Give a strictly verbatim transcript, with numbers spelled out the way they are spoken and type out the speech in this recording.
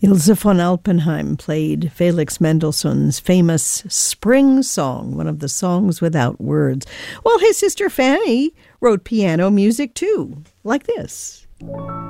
Ilse von Alpenheim played Felix Mendelssohn's famous Spring Song, one of the songs without words. Well, his sister Fanny wrote piano music too, like this.